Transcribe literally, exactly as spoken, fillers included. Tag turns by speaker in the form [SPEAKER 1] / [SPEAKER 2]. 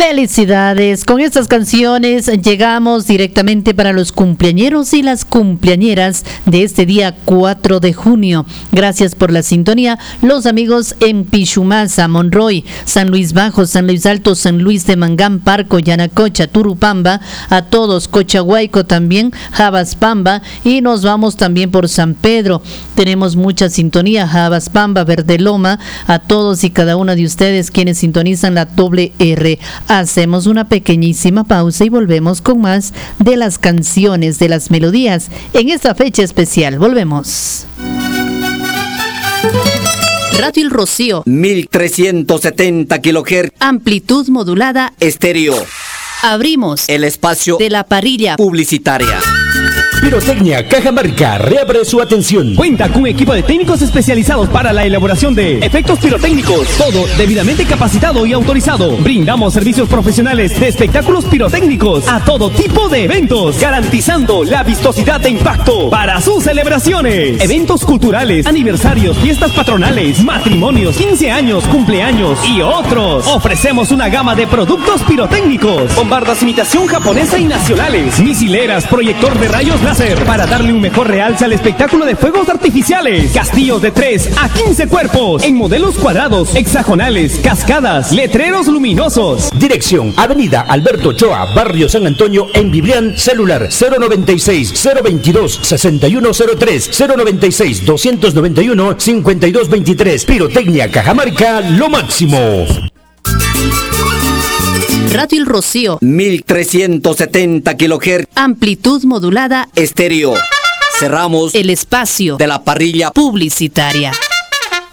[SPEAKER 1] Felicidades, con estas canciones llegamos directamente para los cumpleañeros y las cumpleañeras de este día cuatro de junio. Gracias por la sintonía, los amigos en Pichumasa, Monroy, San Luis Bajo, San Luis Alto, San Luis de Mangán, Parco, Yanacocha, Turupamba, a todos, Cochahuayco también, Jabaspamba, y nos vamos también por San Pedro. Tenemos mucha sintonía, Jabaspamba, Verdeloma, a todos y cada una de ustedes quienes sintonizan la doble R. Hacemos una pequeñísima pausa y volvemos con más de las canciones, de las melodías en esta fecha especial. Volvemos. Radio El Rocío,
[SPEAKER 2] mil trescientos setenta kilohertz,
[SPEAKER 1] amplitud modulada,
[SPEAKER 2] estéreo.
[SPEAKER 1] Abrimos
[SPEAKER 2] el espacio
[SPEAKER 1] de la parrilla
[SPEAKER 2] publicitaria.
[SPEAKER 3] Pirotecnia Cajamarca reabre su atención.
[SPEAKER 4] Cuenta con un equipo de técnicos especializados para la elaboración de efectos pirotécnicos. Todo debidamente capacitado y autorizado. Brindamos servicios profesionales de espectáculos pirotécnicos a todo tipo de eventos, garantizando la vistosidad de impacto para sus celebraciones. Eventos culturales, aniversarios, fiestas patronales, matrimonios, quince años, cumpleaños y otros. Ofrecemos una gama de productos pirotécnicos, bombardas imitación japonesa y nacionales, misileras, proyector de rayos láser para darle un mejor realce al espectáculo de fuegos artificiales, castillos de tres a quince cuerpos en modelos cuadrados, hexagonales, cascadas, letreros luminosos.
[SPEAKER 3] Dirección: Avenida Alberto Ochoa, Barrio San Antonio, en Biblián. Celular cero noventa y seis, cero veintidós, sesenta y uno cero tres, cero noventa y seis, doscientos noventa y uno, cincuenta y dos veintitrés. Pirotecnia Cajamarca, lo máximo.
[SPEAKER 1] Radio El Rocío,
[SPEAKER 2] mil trescientos setenta kilohertz,
[SPEAKER 1] amplitud modulada,
[SPEAKER 2] estéreo. Cerramos
[SPEAKER 1] el espacio
[SPEAKER 2] de la parrilla
[SPEAKER 1] publicitaria.